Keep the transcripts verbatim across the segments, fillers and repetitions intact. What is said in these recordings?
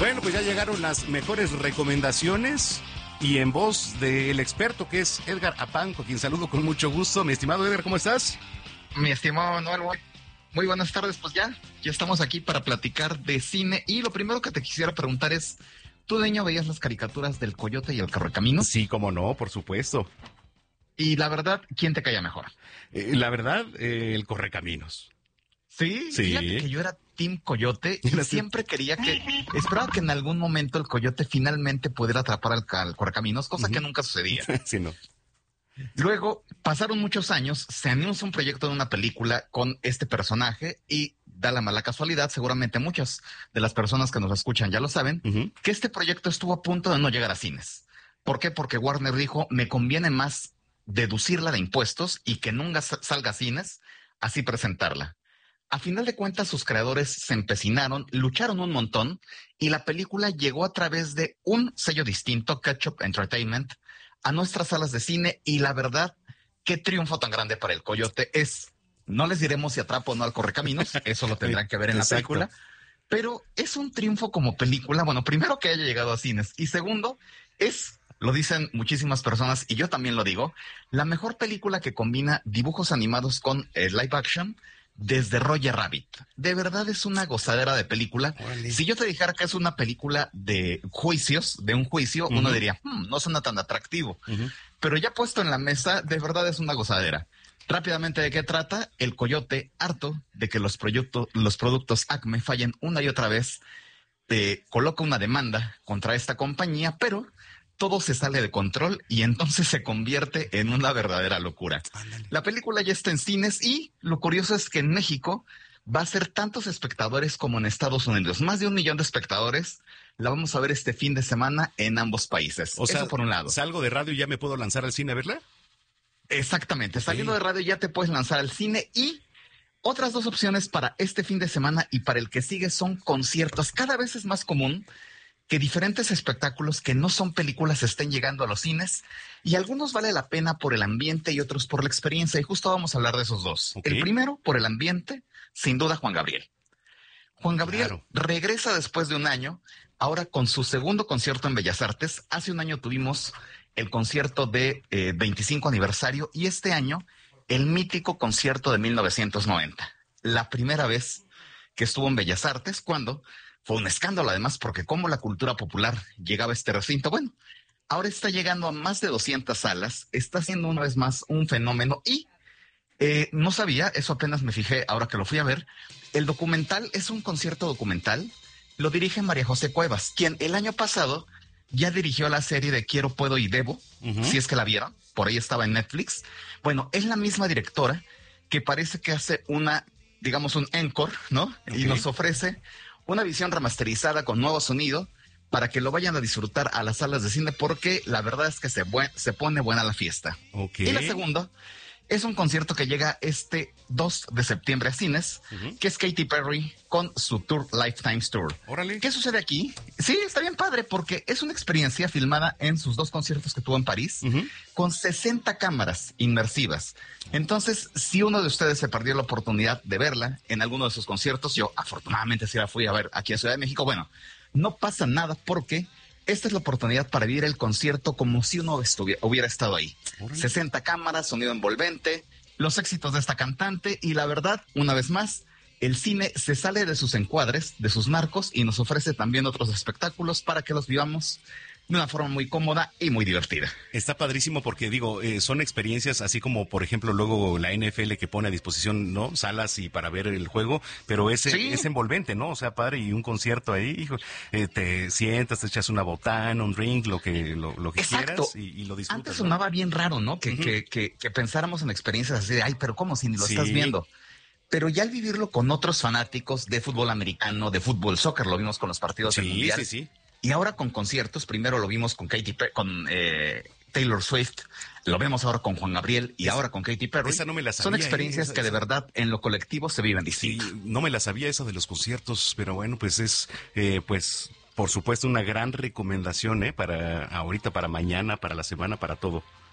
Bueno, pues ya llegaron las mejores recomendaciones y en voz del experto que es Edgar Apanco, quien saludo con mucho gusto. Mi estimado Edgar, ¿cómo estás? Mi estimado Manuel, muy, muy buenas tardes. Pues ya, ya estamos aquí para platicar de cine y lo primero que te quisiera preguntar es, ¿tú de niño veías las caricaturas del Coyote y el Correcaminos? Sí, cómo no, por supuesto. Y la verdad, ¿quién te caía mejor? Eh, la verdad, eh, el Correcaminos. Sí, Sí. Fíjate que yo era Team Coyote y siempre quería que, esperaba que en algún momento el Coyote finalmente pudiera atrapar al, al Correcaminos, cosa uh-huh. que nunca sucedía. Sí, no. Luego, pasaron muchos años, se anuncia un proyecto de una película con este personaje y da la mala casualidad, seguramente muchas de las personas que nos escuchan ya lo saben, uh-huh. que este proyecto estuvo a punto de no llegar a cines. ¿Por qué? Porque Warner dijo, me conviene más deducirla de impuestos y que nunca salga a cines, así presentarla. A final de cuentas, sus creadores se empecinaron, lucharon un montón y la película llegó a través de un sello distinto, Ketchup Entertainment, a nuestras salas de cine y la verdad, qué triunfo tan grande para el Coyote es. No les diremos si atrapa o no al Correcaminos, eso lo tendrán que ver en Exacto. la película, pero es un triunfo como película, bueno, primero que haya llegado a cines y segundo, es, lo dicen muchísimas personas y yo también lo digo, la mejor película que combina dibujos animados con eh, live action desde Roger Rabbit. De verdad es una gozadera de película. Vale. Si yo te dijera que es una película de juicios, de un juicio, uh-huh. uno diría, hmm, no suena tan atractivo. Uh-huh. Pero ya puesto en la mesa, de verdad es una gozadera. Rápidamente, ¿de qué trata? El Coyote, harto de que los, proyectos, los productos Acme fallen una y otra vez, eh, coloca una demanda contra esta compañía, pero todo se sale de control y entonces se convierte en una verdadera locura. Ándale. La película ya está en cines y lo curioso es que en México va a ser tantos espectadores como en Estados Unidos. Más de un millón de espectadores. La vamos a ver este fin de semana en ambos países. O sea, eso por un lado. ¿Salgo de radio y ya me puedo lanzar al cine a verla? Exactamente. Okay. Saliendo de radio ya te puedes lanzar al cine y otras dos opciones para este fin de semana y para el que sigue son conciertos. Cada vez es más común que diferentes espectáculos que no son películas estén llegando a los cines y algunos vale la pena por el ambiente y otros por la experiencia y justo vamos a hablar de esos dos. Okay. El primero, por el ambiente, sin duda Juan Gabriel. Juan Gabriel claro. regresa después de un año, ahora con su segundo concierto en Bellas Artes. Hace un año tuvimos el concierto de eh, veinticinco aniversario y este año el mítico concierto de mil novecientos noventa. La primera vez que estuvo en Bellas Artes, cuando fue un escándalo además, porque como la cultura popular llegaba a este recinto, bueno, ahora está llegando a más de doscientas salas, está siendo una vez más un fenómeno y eh, no sabía, eso apenas me fijé ahora que lo fui a ver, el documental es un concierto documental, lo dirige María José Cuevas, quien el año pasado ya dirigió la serie de Quiero, Puedo y Debo, uh-huh. si es que la vieron, por ahí estaba en Netflix. Bueno, es la misma directora que parece que hace una, digamos un encore, ¿no? Okay. Y nos ofrece una visión remasterizada con nuevo sonido para que lo vayan a disfrutar a las salas de cine porque la verdad es que se, bu- se pone buena la fiesta. Okay. Y la segunda es un concierto que llega este dos de septiembre a cines, uh-huh. que es Katy Perry con su tour Lifetimes Tour. Órale. ¿Qué sucede aquí? Sí, está bien padre porque es una experiencia filmada en sus dos conciertos que tuvo en París uh-huh. con sesenta cámaras inmersivas. Entonces, si uno de ustedes se perdió la oportunidad de verla en alguno de sus conciertos, yo afortunadamente sí la fui a ver aquí en Ciudad de México, bueno, no pasa nada porque esta es la oportunidad para vivir el concierto como si uno estuviera, hubiera estado ahí. Órale. sesenta cámaras, sonido envolvente, los éxitos de esta cantante y la verdad, una vez más, el cine se sale de sus encuadres, de sus marcos y nos ofrece también otros espectáculos para que los vivamos de una forma muy cómoda y muy divertida. Está padrísimo porque, digo, eh, son experiencias así como, por ejemplo, luego la N F L que pone a disposición, ¿no? Salas y para ver el juego, pero ese sí. es envolvente, ¿no? O sea, padre, y un concierto ahí, hijo, eh, te sientas, te echas una botana, un drink, lo que lo, lo que Exacto. quieras y, y lo disfrutas. Antes ¿no? sonaba bien raro, ¿no? Que, uh-huh. que, que, que pensáramos en experiencias así de, ay, pero ¿cómo si ni lo sí. estás viendo? Pero ya al vivirlo con otros fanáticos de fútbol americano, de fútbol soccer, lo vimos con los partidos sí, del Mundial. Sí, sí, sí. Y ahora con conciertos, primero lo vimos con Katy Perry, con eh, Taylor Swift, lo vemos ahora con Juan Gabriel y esa, ahora con Katy Perry. Esa no me la sabía. Son experiencias esa, que de esa. verdad en lo colectivo se viven distinto. Sí, no me la sabía esa de los conciertos, pero bueno, pues es, eh, pues, por supuesto una gran recomendación, ¿eh? Para ahorita, para mañana, para la semana, para todo.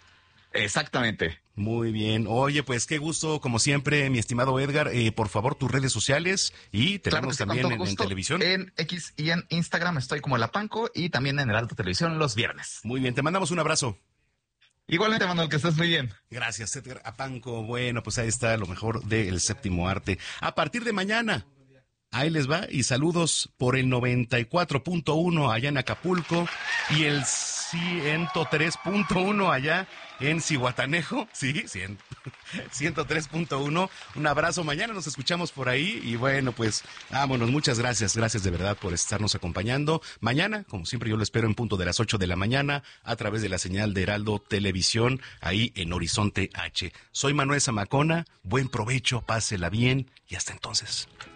Exactamente. Muy bien. Oye, pues qué gusto, como siempre, mi estimado Edgar. Eh, por favor, tus redes sociales y tenemos Claro que sí, también con todo en, en gusto. televisión. En X y en Instagram estoy como La Panco y también en Heraldo Televisión los viernes. Muy bien, te mandamos un abrazo. Igualmente, Manuel, que estés muy bien. Gracias, Edgar Apanco. Bueno, pues ahí está lo mejor del séptimo arte. A partir de mañana, ahí les va. Y saludos por el noventa y cuatro punto uno allá en Acapulco y el ciento tres punto uno allá en Zihuatanejo. Sí, ciento tres punto uno. Un abrazo. Mañana nos escuchamos por ahí. Y bueno, pues vámonos. Muchas gracias. Gracias de verdad por estarnos acompañando. Mañana, como siempre, yo lo espero en punto de las ocho de la mañana a través de la señal de Heraldo Televisión, ahí en Horizonte H. Soy Manuel Zamacona. Buen provecho, pásela bien y hasta entonces.